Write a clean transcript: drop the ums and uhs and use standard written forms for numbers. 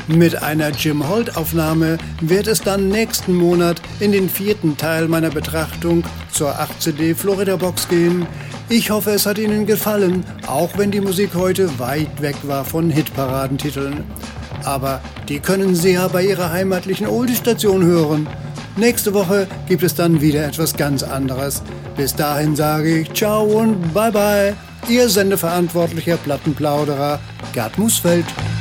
Mit einer Jim Holt-Aufnahme wird es dann nächsten Monat in den 4. Teil meiner Betrachtung zur 8-CD Florida Box gehen. Ich hoffe, es hat Ihnen gefallen, auch wenn die Musik heute weit weg war von Hitparadentiteln. Aber die können Sie ja bei Ihrer heimatlichen Oldie-Station hören. Nächste Woche gibt es dann wieder etwas ganz anderes. Bis dahin sage ich ciao und bye bye. Ihr Sendeverantwortlicher Plattenplauderer Gerd Musfeld.